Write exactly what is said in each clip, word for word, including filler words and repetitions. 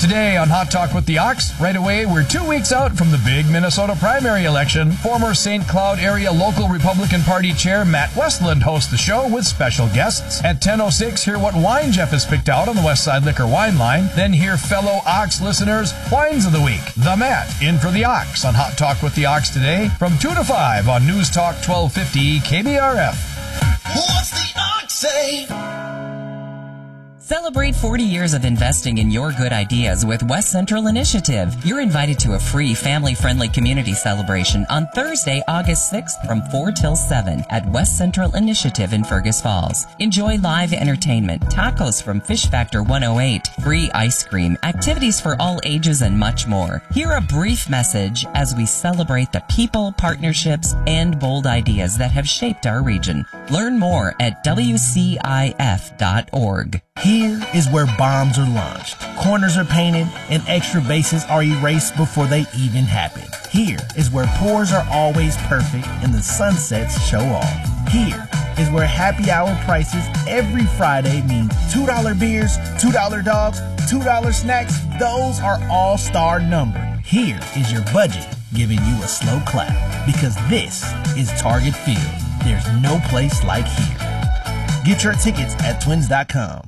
Today on Hot Talk with the Ox, right away, we're two weeks out from the big Minnesota primary election. Former Saint Cloud area local Republican Party Chair Matt Westland hosts the show with special guests. At ten oh six, hear what wine Jeff has picked out on the Westside Liquor Wine Line. Then hear fellow Ox listeners' Wines of the Week. The Matt, in for the Ox on Hot Talk with the Ox today from two to five on News Talk twelve fifty K B R F. What's the Ox say? Celebrate forty years of investing in your good ideas with West Central Initiative. You're invited to a free family-friendly community celebration on Thursday, August sixth from four till seven at West Central Initiative in Fergus Falls. Enjoy live entertainment, tacos from Fish Factor one oh eight, free ice cream, activities for all ages, and much more. Hear a brief message as we celebrate the people, partnerships, and bold ideas that have shaped our region. Learn more at W C I F dot org. Here is where bombs are launched, corners are painted, and extra bases are erased before they even happen. Here is where pours are always perfect and the sunsets show off. Here is where happy hour prices every Friday mean two dollar beers, two dollar dogs, two dollar snacks. Those are all-star numbered. Here is your budget giving you a slow clap, because this is Target Field. There's no place like here. Get your tickets at twins dot com.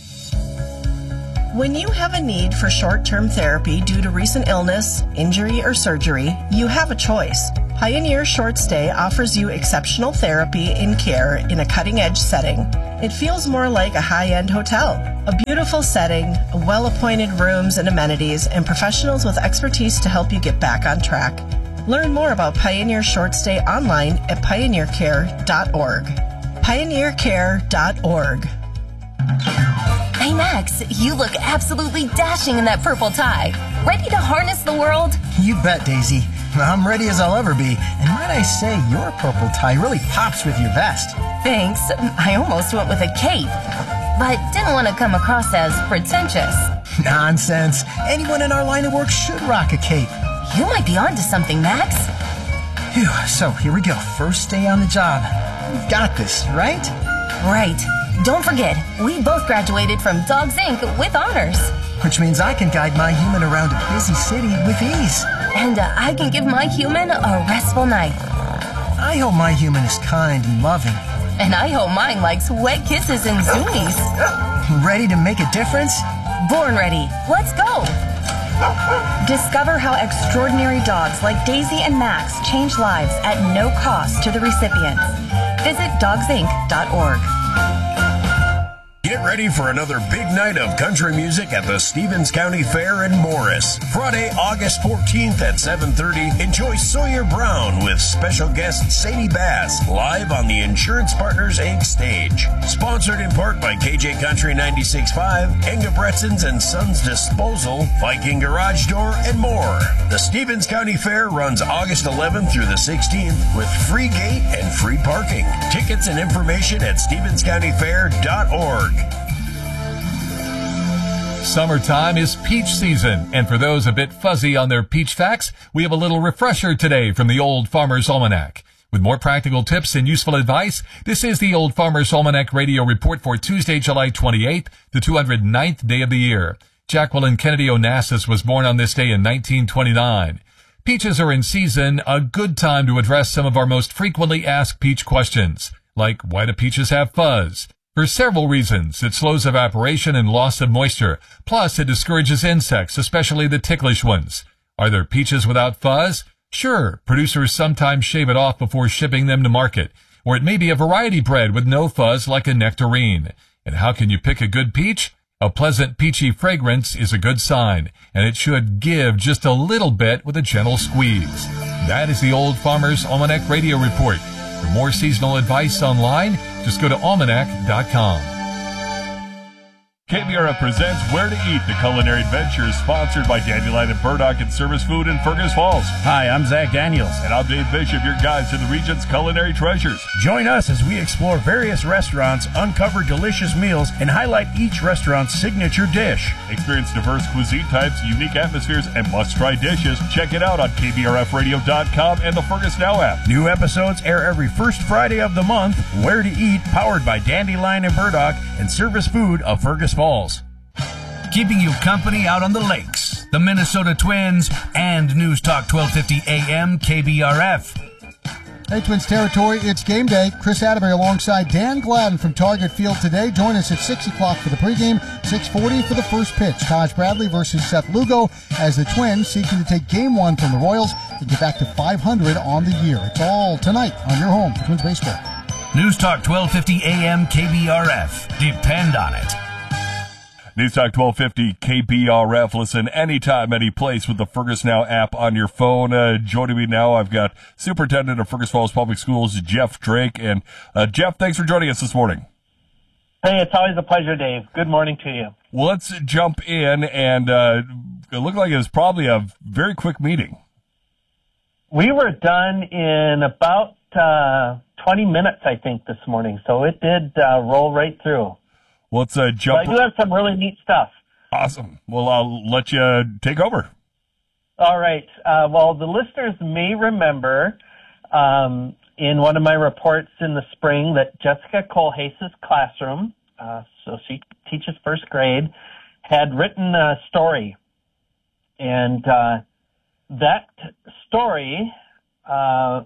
When you have a need for short-term therapy due to recent illness, injury, or surgery, you have a choice. Pioneer Short Stay offers you exceptional therapy and care in a cutting-edge setting. It feels more like a high-end hotel. A beautiful setting, well-appointed rooms and amenities, and professionals with expertise to help you get back on track. Learn more about Pioneer Short Stay online at pioneer care dot org. pioneer care dot org. Hey Max, you look absolutely dashing in that purple tie. Ready to harness the world? You bet, Daisy. I'm ready as I'll ever be. And might I say, your purple tie really pops with your vest. Thanks. I almost went with a cape, but didn't want to come across as pretentious. Nonsense. Anyone in our line of work should rock a cape. You might be onto something, Max. Phew, so here we go. First day on the job. We've got this, right? Right. Don't forget, we both graduated from Dogs Incorporated with honors. Which means I can guide my human around a busy city with ease. And uh, I can give my human a restful night. I hope my human is kind and loving. And I hope mine likes wet kisses and zoomies. Ready to make a difference? Born ready. Let's go. Discover how extraordinary dogs like Daisy and Max change lives at no cost to the recipients. Visit dogs inc dot org. Get ready for another big night of country music at the Stevens County Fair in Morris. Friday, August fourteenth at seven thirty, enjoy Sawyer Brown with special guest Sadie Bass live on the Insurance Partners Incorporated stage. Sponsored in part by K J Country ninety-six point five, Engebretzens and Sons Disposal, Viking Garage Door, and more. The Stevens County Fair runs August eleventh through the sixteenth with free gate and free parking. Tickets and information at stevens county fair dot org. Summertime is peach season, and for those a bit fuzzy on their peach facts, we have a little refresher today from the Old Farmer's Almanac. With more practical tips and useful advice, this is the Old Farmer's Almanac radio report for Tuesday, July twenty-eighth, the two hundred ninth day of the year. Jacqueline Kennedy Onassis was born on this day in nineteen twenty-nine. Peaches are in season, a good time to address some of our most frequently asked peach questions, like why do peaches have fuzz? For several reasons, it slows evaporation and loss of moisture. Plus, it discourages insects, especially the ticklish ones. Are there peaches without fuzz? Sure, producers sometimes shave it off before shipping them to market. Or it may be a variety bred with no fuzz like a nectarine. And how can you pick a good peach? A pleasant peachy fragrance is a good sign, and it should give just a little bit with a gentle squeeze. That is the Old Farmer's Almanac Radio Report. For more seasonal advice online, just go to almanac dot com. K B R F presents Where to Eat, the culinary adventure, sponsored by Dandelion and Burdock and Service Food in Fergus Falls. Hi, I'm Zach Daniels. And I'm Dave Bishop, your guide to the region's culinary treasures. Join us as we explore various restaurants, uncover delicious meals, and highlight each restaurant's signature dish. Experience diverse cuisine types, unique atmospheres, and must-try dishes. Check it out on K B R F radio dot com and the Fergus Now app. New episodes air every first Friday of the month. Where to Eat, powered by Dandelion and Burdock and Service Food of Fergus Falls. keeping you company out on the lakes. The Minnesota Twins and News Talk twelve fifty A M K B R F. Hey, Twins territory, it's game day. Chris Atterbury alongside Dan Gladden from Target Field today. Join us at six o'clock for the pregame, six forty for the first pitch. Taj Bradley versus Seth Lugo as the Twins seeking to take game one from the Royals to get back to five hundred on the year. It's all tonight on your home for Twins baseball. News Talk twelve fifty A M K B R F. Depend on it. News Talk twelve fifty K B R F. Listen anytime, any place with the Fergus Now app on your phone. Uh, joining me now, I've got Superintendent of Fergus Falls Public Schools, Jeff Drake. And uh, Jeff, thanks for joining us this morning. Hey, it's always a pleasure, Dave. Good morning to you. Well, let's jump in, and uh, it looked like it was probably a very quick meeting. We were done in about uh, twenty minutes, I think, this morning, so it did uh, roll right through. Well, let's uh, jump. But I do have some really neat stuff. Awesome. Well, I'll let you take over. All right. Uh, well, the listeners may remember um, in one of my reports in the spring that Jessica Colhase's classroom, uh, so she teaches first grade, had written a story. And uh, that story uh,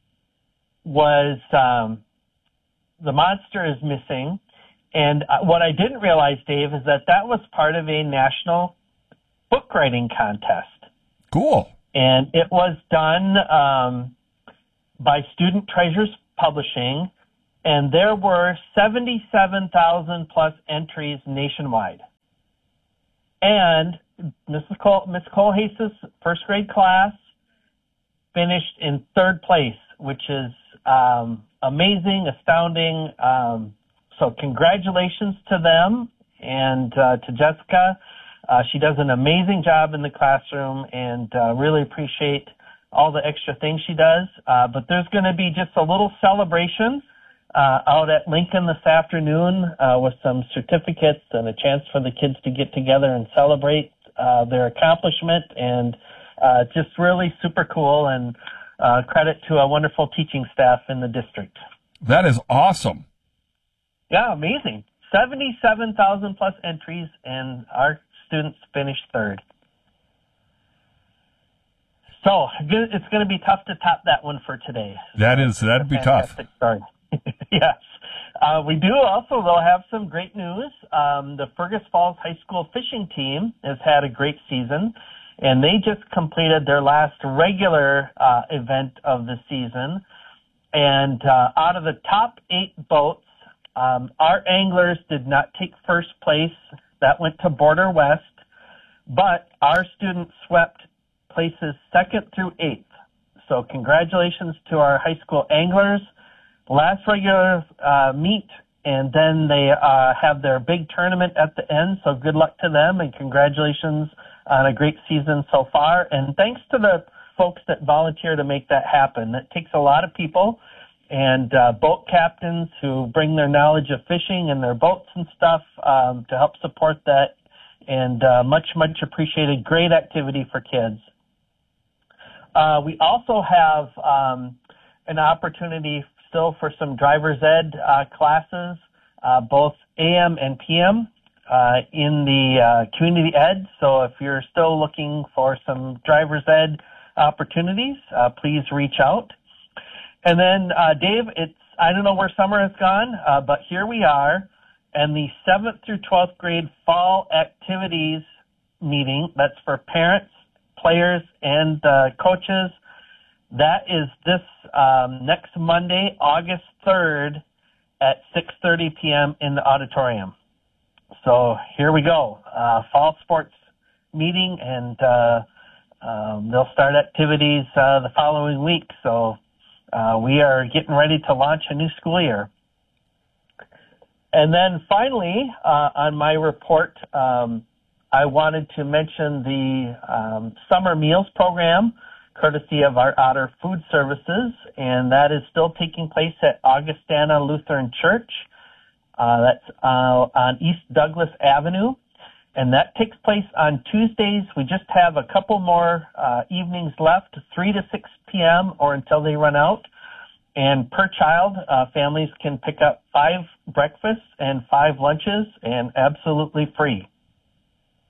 was um, The Monster is Missing. And what I didn't realize, Dave, is that that was part of a national book writing contest. Cool. And it was done um, by Student Treasures Publishing, and there were seventy-seven thousand plus entries nationwide. And Missus Cole, Miss Colhase's first grade class finished in third place, which is um, amazing, astounding. Um, So congratulations to them and uh, to Jessica. Uh, she does an amazing job in the classroom, and uh, really appreciate all the extra things she does. Uh, but there's going to be just a little celebration uh, out at Lincoln this afternoon uh, with some certificates and a chance for the kids to get together and celebrate uh, their accomplishment. And uh, just really super cool, and uh, credit to a wonderful teaching staff in the district. That is awesome. Yeah, amazing. seventy-seven thousand plus entries, and our students finished third. So it's going to be tough to top that one for today. That is, that'd be tough. Start. Yes. Uh, we do also, though, have some great news. Um, the Fergus Falls High School fishing team has had a great season, and they just completed their last regular uh, event of the season. And uh, out of the top eight boats, Um, our anglers did not take first place. That went to Border West, but our students swept places second through eighth. So congratulations to our high school anglers. Last regular uh, meet, and then they uh, have their big tournament at the end. So good luck to them, and congratulations on a great season so far. And thanks to the folks that volunteer to make that happen. That takes a lot of people. And uh, boat captains who bring their knowledge of fishing and their boats and stuff um, to help support that. And uh, much, much appreciated. Great activity for kids. Uh, we also have um, an opportunity still for some driver's ed uh, classes, uh, both A M and P M uh, in the uh, community ed. So if you're still looking for some driver's ed opportunities, uh, please reach out. And then, uh, Dave, it's, I don't know where summer has gone, uh, but here we are, and the seventh through twelfth grade fall activities meeting, that's for parents, players, and uh, coaches, that is this um, next Monday, August third at six thirty p.m. in the auditorium. So here we go, uh, fall sports meeting, and uh, um, they'll start activities uh, the following week, so Uh, we are getting ready to launch a new school year. And then finally, uh, on my report, um, I wanted to mention the um, summer meals program, courtesy of our Otter Food Services, and that is still taking place at Augustana Lutheran Church. Uh, that's uh, on East Douglas Avenue, and that takes place on Tuesdays. We just have a couple more uh, evenings left, three to six p.m. or until they run out. And per child, uh, families can pick up five breakfasts and five lunches, and absolutely free.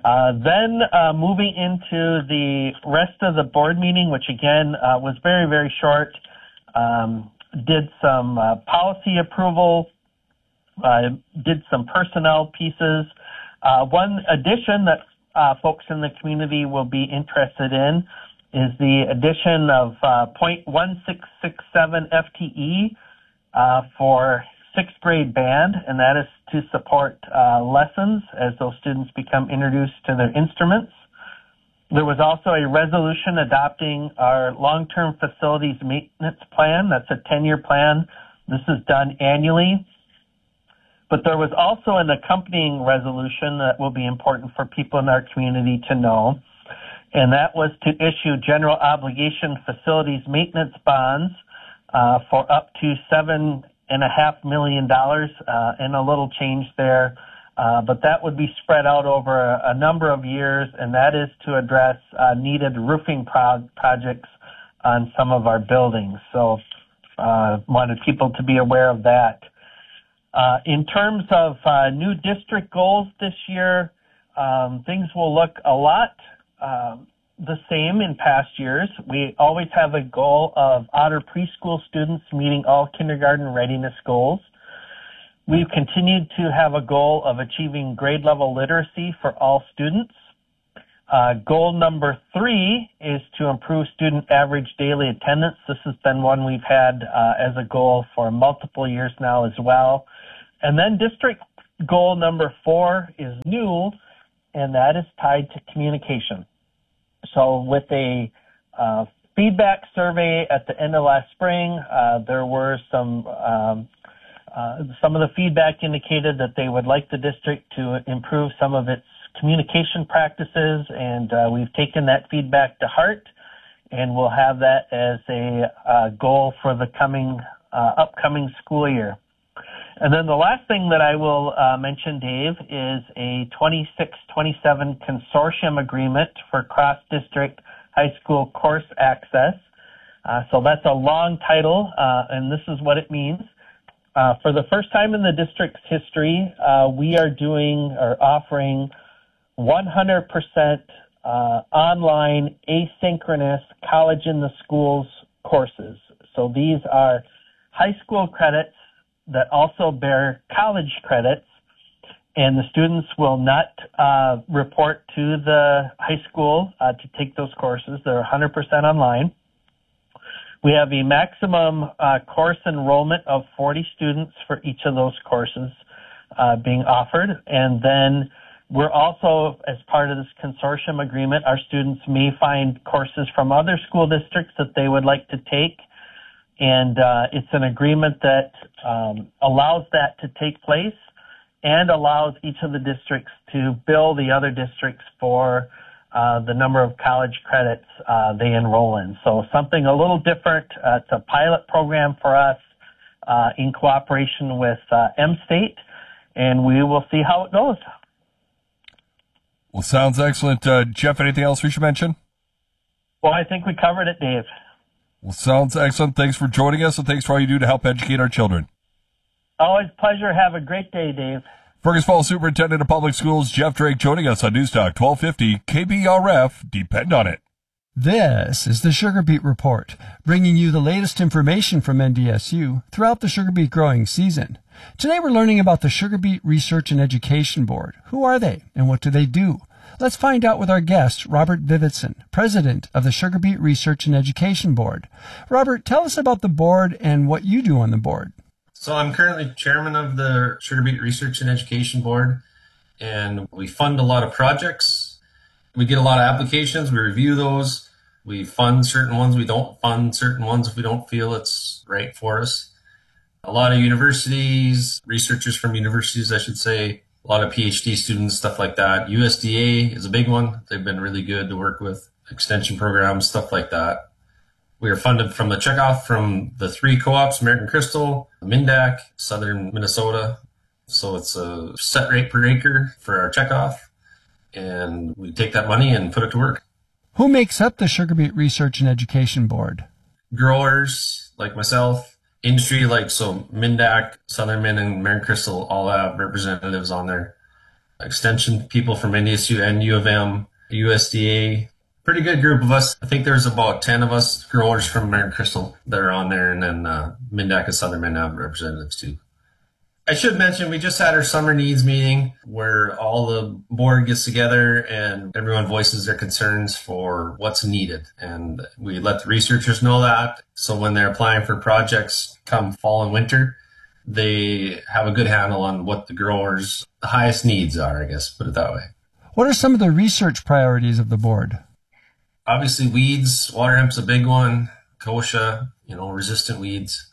Uh, then uh, moving into the rest of the board meeting, which again uh, was very, very short, um, did some uh, policy approval, uh, did some personnel pieces. Uh, one addition that uh, folks in the community will be interested in is the addition of uh, zero point one six six seven F T E uh, for sixth grade band, and that is to support uh, lessons as those students become introduced to their instruments. There was also a resolution adopting our long-term facilities maintenance plan. That's a ten-year plan. This is done annually. But there was also an accompanying resolution that will be important for people in our community to know, and that was to issue general obligation facilities maintenance bonds uh, for up to seven and a half million dollars, uh, and a little change there. Uh, but that would be spread out over a, a number of years, and that is to address uh, needed roofing pro- projects on some of our buildings. So, uh, wanted people to be aware of that. Uh, in terms of uh, new district goals this year, um, things will look a lot uh, the same in past years. We always have a goal of Otter preschool students meeting all kindergarten readiness goals. We've continued to have a goal of achieving grade level literacy for all students. Uh, goal number three is to improve student average daily attendance. This has been one we've had uh, as a goal for multiple years now as well. And then district goal number four is new, and that is tied to communication. So with a uh, feedback survey at the end of last spring, uh, there were some um, uh, some of the feedback indicated that they would like the district to improve some of its communication practices, and uh, we've taken that feedback to heart, and we'll have that as a uh, goal for the coming uh, upcoming school year. And then the last thing that I will uh, mention, Dave, is a twenty-six twenty-seven consortium agreement for cross-district high school course access. Uh, so that's a long title, uh, and this is what it means. Uh, for the first time in the district's history, uh, we are doing or offering one hundred percent uh, online asynchronous college in the schools courses. So these are high school credits that also bear college credits, and the students will not uh, report to the high school uh, to take those courses. They're one hundred percent online. We have a maximum uh, course enrollment of forty students for each of those courses uh, being offered, and then we're also, as part of this consortium agreement, our students may find courses from other school districts that they would like to take. And uh, it's an agreement that um, allows that to take place and allows each of the districts to bill the other districts for uh, the number of college credits uh, they enroll in. So something a little different. Uh, it's a pilot program for us uh, in cooperation with uh, M-State, and we will see how it goes. Well, sounds excellent. Uh, Jeff, anything else we should mention? Well, I think we covered it, Dave. Well, sounds excellent. Thanks for joining us, and thanks for all you do to help educate our children. Always a pleasure. Have a great day, Dave. Fergus Falls Superintendent of Public Schools, Jeff Drake, joining us on News Talk twelve fifty K B R F. Depend on it. This is the Sugar Beet Report, bringing you the latest information from N D S U throughout the sugar beet growing season. Today we're learning about the Sugar Beet Research and Education Board. Who are they, and what do they do? Let's find out with our guest, Robert Vivitzon, president of the Sugar Beet Research and Education Board. Robert, tell us about the board and what you do on the board. So I'm currently chairman of the Sugar Beet Research and Education Board, and we fund a lot of projects. We get a lot of applications. We review those. We fund certain ones. We don't fund certain ones if we don't feel it's right for us. A lot of universities, researchers from universities, I should say, a lot of P H D students, stuff like that. U S D A is a big one. They've been really good to work with. Extension programs, stuff like that. We are funded from the checkoff from the three co-ops, American Crystal, Mindac, Southern Minnesota. So it's a set rate per acre for our checkoff. And we take that money and put it to work. Who makes up the Sugar Beet Research and Education Board? Growers like myself. Industry like so Mindac, Southern Min, and American Crystal all have representatives on there. extension people from N D S U and U of M, U S D A. Pretty good group of us. I think there's about ten of us growers from American Crystal that are on there, and then uh, Mindak and Southern Maine have representatives too. I should mention we just had our summer needs meeting where all the board gets together and everyone voices their concerns for what's needed. And we let the researchers know that. So when they're applying for projects come fall and winter, they have a good handle on what the growers' the highest needs are, I guess, put it that way. What are some of the research priorities of the board? Obviously, weeds. Water hemp's a big one. Kochia, you know, resistant weeds.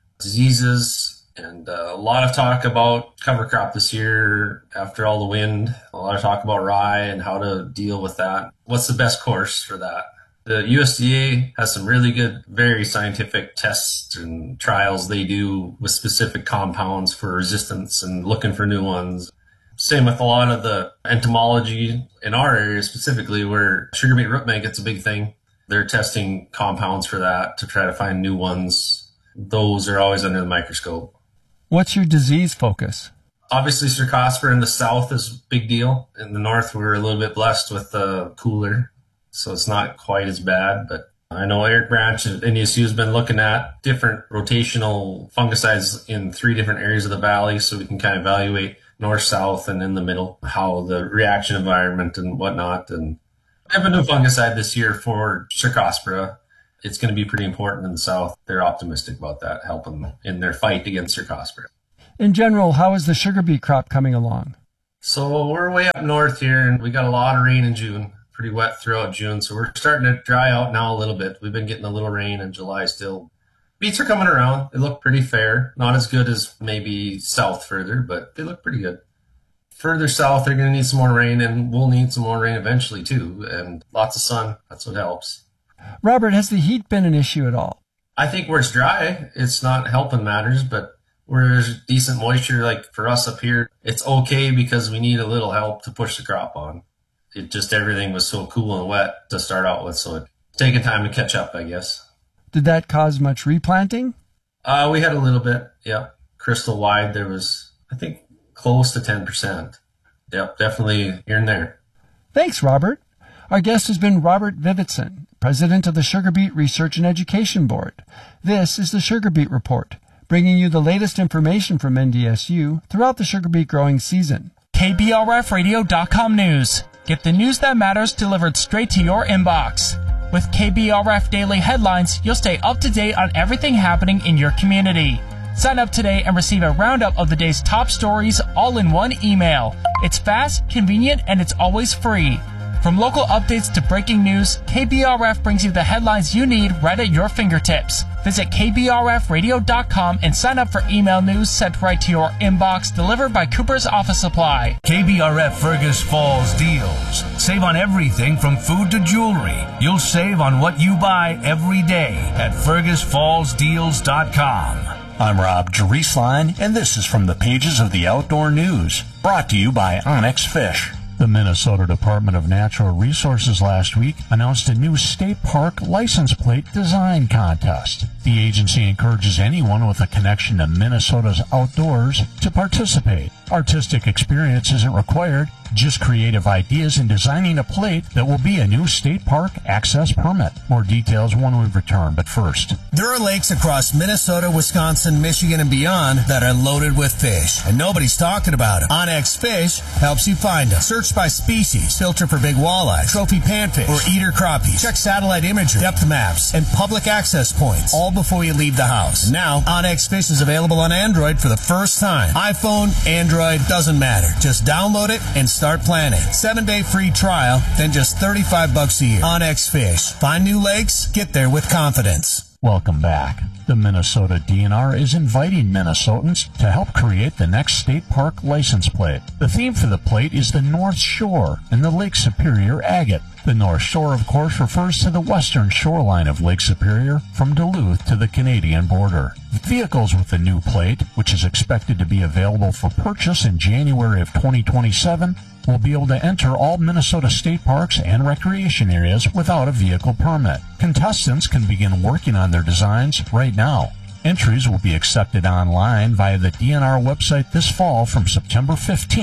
Diseases, and uh, a lot of talk about cover crop this year after all the wind. A lot of talk about rye and how to deal with that. What's the best course for that? The U S D A has some really good, very scientific tests and trials they do with specific compounds for resistance and looking for new ones. Same with a lot of the entomology in our area specifically, where sugar beet root maggot's a big thing. They're testing compounds for that to try to find new ones. Those are always under the microscope. What's your disease focus? Obviously, Cercospora in the south is a big deal. In the north, we're a little bit blessed with the cooler, so it's not quite as bad. But I know Eric Branch at N D S U has been looking at different rotational fungicides in three different areas of the valley, so we can kind of evaluate north, south, and in the middle, how the reaction environment and whatnot. And we have a new fungicide this year for Cercospora. It's going to be pretty important in the south. They're optimistic about that, helping them in their fight against Cercospora. In general, how is the sugar beet crop coming along? So we're way up north here, and we got a lot of rain in June, pretty wet throughout June. So we're starting to dry out now a little bit. We've been getting a little rain in July still. Beets are coming around. They look pretty fair. Not as good as maybe south further, but they look pretty good. Further south, they're going to need some more rain, and we'll need some more rain eventually too. And lots of sun. That's what helps. Robert, has the heat been an issue at all? I think where it's dry, it's not helping matters, but where there's decent moisture, like for us up here, it's okay because we need a little help to push the crop on. It just, everything was so cool and wet to start out with, so it's taking time to catch up, I guess. Did that cause much replanting? Uh, we had a little bit, yep. Crystal wide, there was, I think, close to ten percent. Yep, definitely here and there. Thanks, Robert. Our guest has been Robert Vivitson, president of the Sugar Beet Research and Education Board. This is the Sugar Beet Report, bringing you the latest information from N D S U throughout the sugar beet growing season. K B R F radio dot com news. Get the news that matters delivered straight to your inbox. With K B R F Daily Headlines, you'll stay up to date on everything happening in your community. Sign up today and receive a roundup of the day's top stories all in one email. It's fast, convenient, and it's always free. From local updates to breaking news, K B R F brings you the headlines you need right at your fingertips. Visit K B R F radio dot com and sign up for email news sent right to your inbox, delivered by Cooper's Office Supply. K B R F Fergus Falls deals. Save on everything from food to jewelry. You'll save on what you buy every day at Fergus Falls Deals dot com. I'm Rob Jerusalem, and this is from the pages of the Outdoor News, brought to you by Onyx Fish. The Minnesota Department of Natural Resources last week announced a new state park license plate design contest. The agency encourages anyone with a connection to Minnesota's outdoors to participate. Artistic experience isn't required, just creative ideas in designing a plate that will be a new state park access permit. More details when we return, but first. There are lakes across Minnesota, Wisconsin, Michigan, and beyond that are loaded with fish, and nobody's talking about them. Onyx Fish helps you find them. Search by species, filter for big walleyes, trophy panfish, or eater crappies. Check satellite imagery, depth maps, and public access points, all before you leave the house. And now, Onyx Fish is available on Android for the first time. iPhone, Android, doesn't matter. Just download it and start planning. Seven-day free trial, then just thirty-five bucks a year. Onyx Fish. Find new lakes, get there with confidence. Welcome back. The Minnesota D N R is inviting Minnesotans to help create the next state park license plate. The theme for the plate is the North Shore and the Lake Superior agate. The North Shore, of course, refers to the western shoreline of Lake Superior from Duluth to the Canadian border. Vehicles with the new plate, which is expected to be available for purchase in January of twenty twenty-seven, will be able to enter all Minnesota state parks and recreation areas without a vehicle permit. Contestants can begin working on their designs right now. Entries will be accepted online via the D N R website this fall from September fifteenth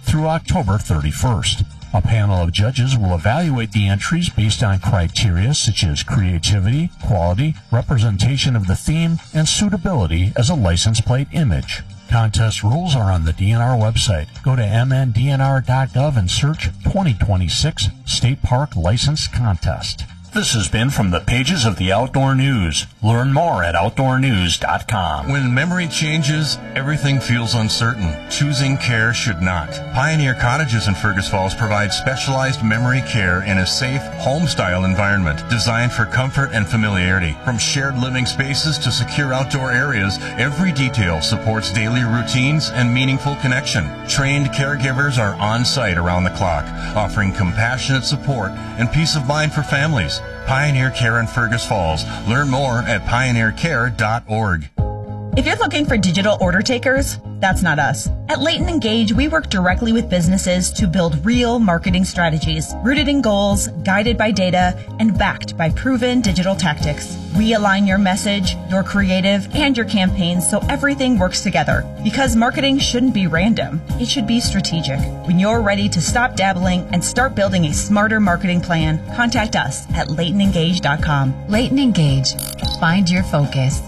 through October thirty-first. A panel of judges will evaluate the entries based on criteria such as creativity, quality, representation of the theme, and suitability as a license plate image. Contest rules are on the D N R website. Go to m n d n r dot gov and search twenty twenty-six State Park License Contest. This has been from the pages of the Outdoor News. Learn more at outdoor news dot com. When memory changes, everything feels uncertain. Choosing care should not. Pioneer Cottages in Fergus Falls provide specialized memory care in a safe, home-style environment designed for comfort and familiarity. From shared living spaces to secure outdoor areas, every detail supports daily routines and meaningful connection. Trained caregivers are on site around the clock, offering compassionate support and peace of mind for families. Pioneer Care in Fergus Falls. Learn more at pioneer care dot org. If you're looking for digital order takers, that's not us. At Leighton Engage, we work directly with businesses to build real marketing strategies, rooted in goals, guided by data, and backed by proven digital tactics. We align your message, your creative, and your campaigns so everything works together. Because marketing shouldn't be random, it should be strategic. When you're ready to stop dabbling and start building a smarter marketing plan, contact us at leighton engage dot com. Leighton Engage. Find your focus.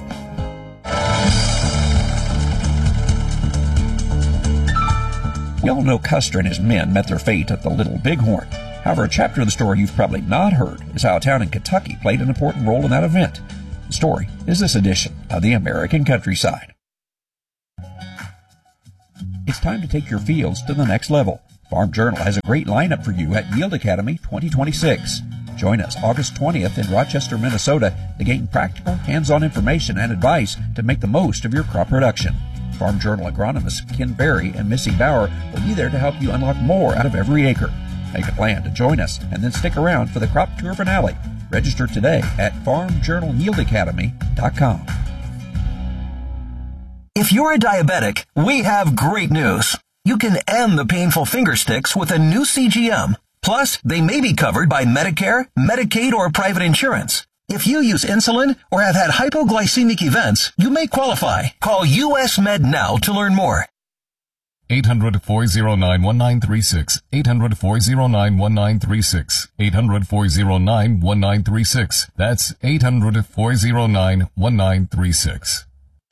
We all know Custer and his men met their fate at the Little Bighorn. However, a chapter of the story you've probably not heard is how a town in Kentucky played an important role in that event. The story is this edition of the American Countryside. It's time to take your fields to the next level. Farm Journal has a great lineup for you at Yield Academy twenty twenty-six. Join us August twentieth in Rochester, Minnesota to gain practical, hands-on information and advice to make the most of your crop production. Farm Journal agronomists Ken Berry and Missy Bauer will be there to help you unlock more out of every acre. Make a plan to join us and then stick around for the crop tour finale. Register today at farm journal yield academy dot com. If you're a diabetic, we have great news. You can end the painful finger sticks with a new C G M. Plus, they may be covered by Medicare, Medicaid, or private insurance. If you use insulin or have had hypoglycemic events, you may qualify. Call U S Med now to learn more. eight hundred, four oh nine, one nine three six. eight hundred, four oh nine, one nine three six. eight hundred, four oh nine, one nine three six. That's eight hundred, four oh nine, one nine three six.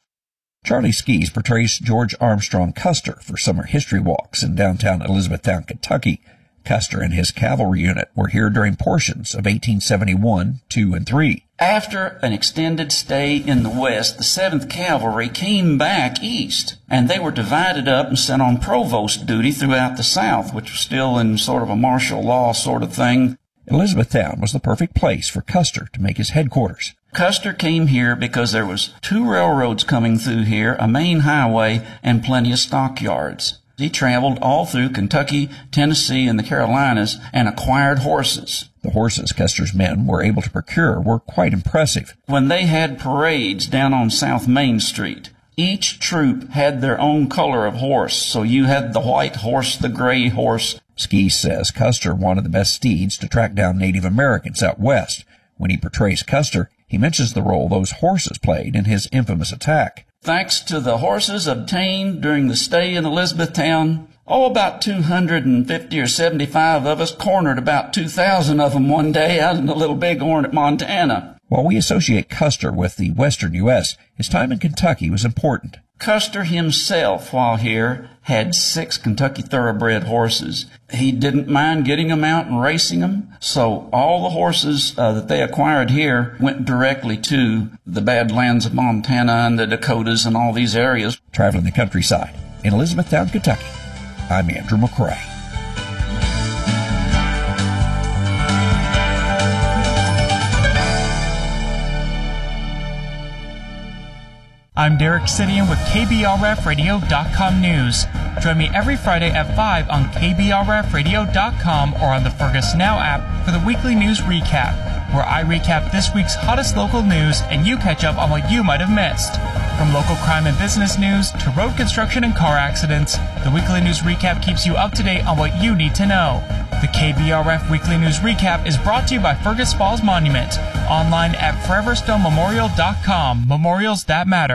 Charlie Skis portrays George Armstrong Custer for summer history walks in downtown Elizabethtown, Kentucky. Custer and his cavalry unit were here during portions of eighteen seventy-one, two, and three. After an extended stay in the West, the seventh Cavalry came back east, and they were divided up and sent on provost duty throughout the South, which was still in sort of a martial law sort of thing. Elizabethtown was the perfect place for Custer to make his headquarters. Custer came here because there was two railroads coming through here, a main highway, and plenty of stockyards. He traveled all through Kentucky, Tennessee, and the Carolinas and acquired horses. The horses Custer's men were able to procure were quite impressive. When they had parades down on South Main Street, each troop had their own color of horse. So you had the white horse, the gray horse. Skis says Custer wanted the best steeds to track down Native Americans out west. When he portrays Custer, he mentions the role those horses played in his infamous attack. Thanks to the horses obtained during the stay in Elizabethtown, oh, about two hundred fifty or seventy-five of us cornered about two thousand of them one day out in the Little Bighorn at Montana. While we associate Custer with the western U S, his time in Kentucky was important. Custer himself, while here, had six Kentucky thoroughbred horses. He didn't mind getting them out and racing them, so all the horses uh, that they acquired here went directly to the Badlands of Montana and the Dakotas and all these areas. Traveling the countryside in Elizabethtown, Kentucky, I'm Andrew McCrae. I'm Derek Sidian with K B R F radio dot com News. Join me every Friday at five on K B R F radio dot com or on the Fergus Now app for the weekly news recap, where I recap this week's hottest local news and you catch up on what you might have missed. From local crime and business news to road construction and car accidents, the weekly news recap keeps you up to date on what you need to know. The K B R F Weekly News Recap is brought to you by Fergus Falls Monument, online at forever stone memorial dot com. Memorials that matter.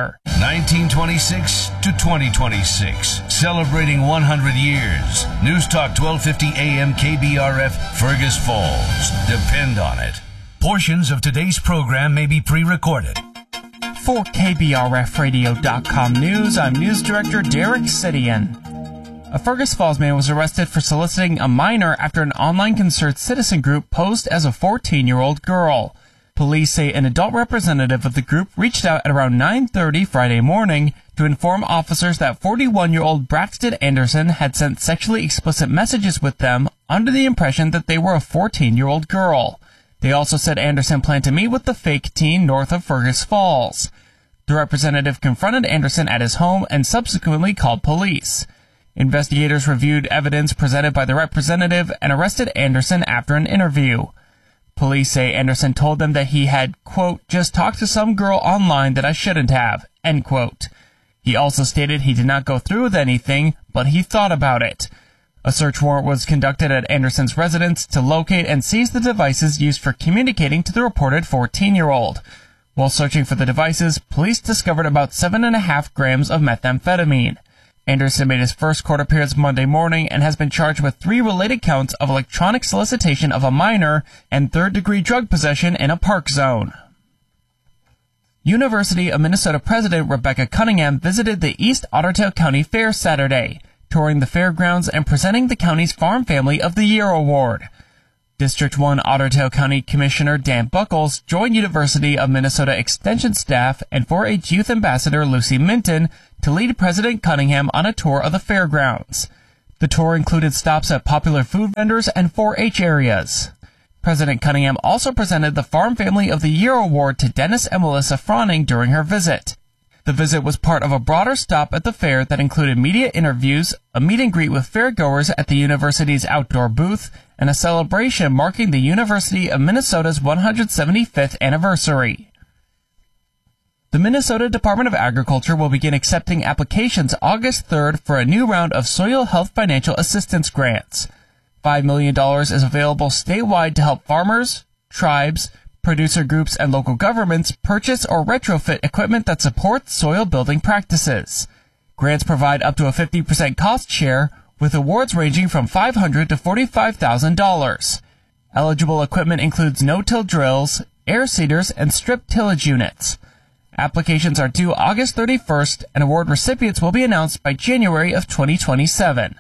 nineteen twenty-six to twenty twenty-six. Celebrating one hundred years. News Talk twelve fifty A M K B R F, Fergus Falls. Depend on it. Portions of today's program may be pre-recorded. For K B R F radio dot com news, I'm News Director Derek Sidian. A Fergus Falls man was arrested for soliciting a minor after an online concerned citizen group posed as a fourteen-year-old girl. Police say an adult representative of the group reached out at around nine thirty Friday morning to inform officers that forty-one-year-old Braxton Anderson had sent sexually explicit messages with them under the impression that they were a fourteen-year-old girl. They also said Anderson planned to meet with the fake teen north of Fergus Falls. The representative confronted Anderson at his home and subsequently called police. Investigators reviewed evidence presented by the representative and arrested Anderson after an interview. Police say Anderson told them that he had, quote, just talked to some girl online that I shouldn't have, end quote. He also stated he did not go through with anything, but he thought about it. A search warrant was conducted at Anderson's residence to locate and seize the devices used for communicating to the reported fourteen-year-old. While searching for the devices, police discovered about seven and a half grams of methamphetamine. Anderson made his first court appearance Monday morning and has been charged with three related counts of electronic solicitation of a minor and third-degree drug possession in a park zone. University of Minnesota President Rebecca Cunningham visited the East Ottertail County Fair Saturday, touring the fairgrounds and presenting the county's Farm Family of the Year Award. District one Ottertail County Commissioner Dan Buckles joined University of Minnesota Extension staff and four H Youth Ambassador Lucy Minton to lead President Cunningham on a tour of the fairgrounds. The tour included stops at popular food vendors and four H areas. President Cunningham also presented the Farm Family of the Year Award to Dennis and Melissa Froning during her visit. The visit was part of a broader stop at the fair that included media interviews, a meet and greet with fairgoers at the university's outdoor booth, and a celebration marking the University of Minnesota's one hundred seventy-fifth anniversary. The Minnesota Department of Agriculture will begin accepting applications August third for a new round of soil health financial assistance grants. five million dollars is available statewide to help farmers, tribes, producer groups, and local governments purchase or retrofit equipment that supports soil building practices. Grants provide up to a fifty percent cost share, with awards ranging from five hundred dollars to forty-five thousand dollars. Eligible equipment includes no-till drills, air seeders, and strip tillage units. Applications are due August thirty-first, and award recipients will be announced by January of twenty twenty-seven.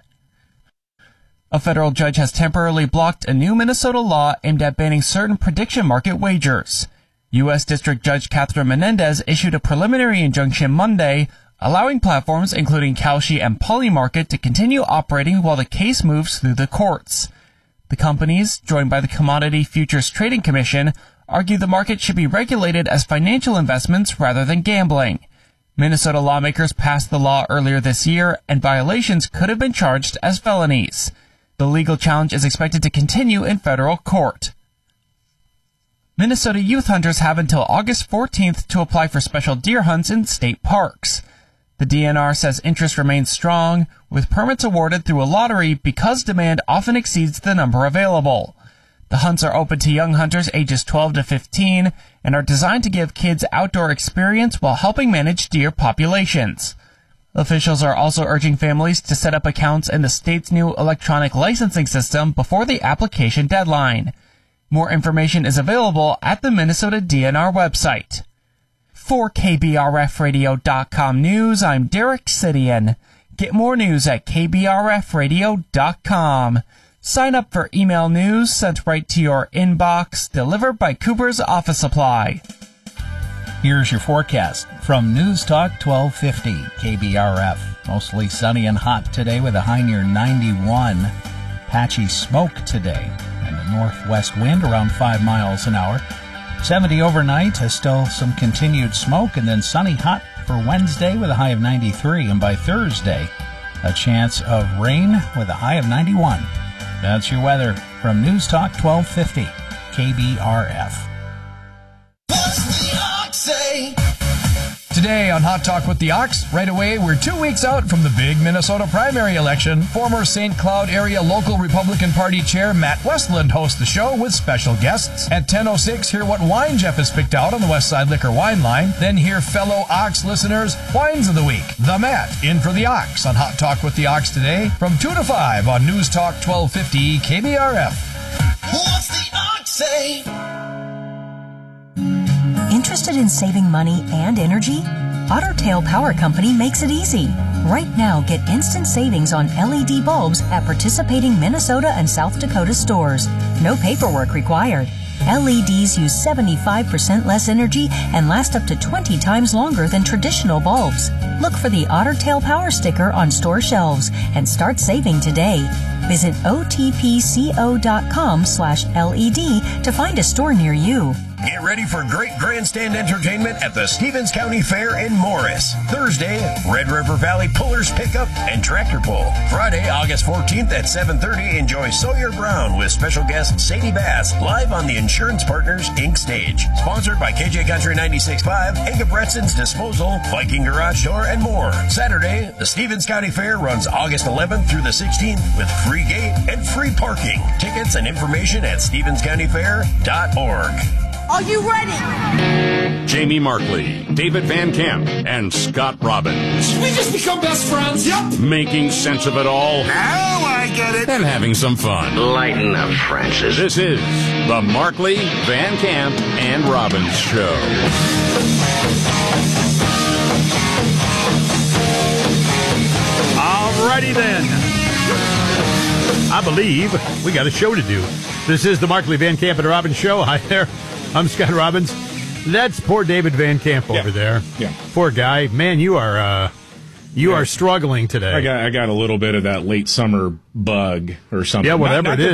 A federal judge has temporarily blocked a new Minnesota law aimed at banning certain prediction market wagers. U S District Judge Catherine Menendez issued a preliminary injunction Monday, allowing platforms including Kalshi and Polymarket to continue operating while the case moves through the courts. The companies, joined by the Commodity Futures Trading Commission, argue the market should be regulated as financial investments rather than gambling. Minnesota lawmakers passed the law earlier this year, and violations could have been charged as felonies. The legal challenge is expected to continue in federal court. Minnesota youth hunters have until August fourteenth to apply for special deer hunts in state parks. The D N R says interest remains strong, with permits awarded through a lottery because demand often exceeds the number available. The hunts are open to young hunters ages twelve to fifteen and are designed to give kids outdoor experience while helping manage deer populations. Officials are also urging families to set up accounts in the state's new electronic licensing system before the application deadline. More information is available at the Minnesota D N R website. For K B R F radio dot com news, I'm Derek Sidian. Get more news at K B R F radio dot com. Sign up for email news sent right to your inbox, delivered by Cooper's Office Supply. Here's your forecast from News Talk twelve fifty K B R F. Mostly sunny and hot today with a high near ninety-one. Patchy smoke today and a northwest wind around five miles an hour. seventy overnight, still some continued smoke, and then sunny hot for Wednesday with a high of ninety-three. And by Thursday, a chance of rain with a high of ninety-one. That's your weather from News Talk twelve fifty K B R F. Today today on Hot Talk with the Ox. Right away, we're two weeks out from the big Minnesota primary election. Former Saint Cloud area local Republican Party Chair Matt Westland hosts the show with special guests. At ten oh six, hear what wine Jeff has picked out on the Westside Liquor Wine Line. Then hear fellow Ox listeners' Wines of the Week. The Matt in for the Ox on Hot Talk with the Ox today from two to five on News Talk twelve fifty K B R F. What's the Ox say? Interested in saving money and energy? Otter Tail Power Company makes it easy. Right now, get instant savings on L E D bulbs at participating Minnesota and South Dakota stores. No paperwork required. L E Ds use seventy-five percent less energy and last up to twenty times longer than traditional bulbs. Look for the Otter Tail Power sticker on store shelves and start saving today. Visit otpco.com slash LED to find a store near you. Get ready for great grandstand entertainment at the Stevens County Fair in Morris. Thursday, Red River Valley Pullers Pickup and Tractor Pull. Friday, August fourteenth at seven thirty, enjoy Sawyer Brown with special guest Sadie Bass live on the Insurance Partners Incorporated stage. Sponsored by K J Country ninety-six point five, Enga Bretson's Disposal, Viking Garage Door, and more. Saturday, the Stevens County Fair runs August eleventh through the sixteenth with free gate and free parking. Tickets and information at stevens county fair dot org. Are you ready? Jamie Markley, David Van Camp, and Scott Robbins. Did we just become best friends? Yep. Making sense of it all. Now I get it. And having some fun. Lighten up, Francis. This is the Markley, Van Camp, and Robbins Show. Alrighty then. I believe we got a show to do. This is the Markley, Van Camp, and Robbins Show. Hi there. I'm Scott Robbins. That's poor David Van Camp over yeah. there. Yeah. Poor guy. Man, you are uh, you yeah. are struggling today. I got I got a little bit of that late summer bug or something. Yeah, whatever not, not it is.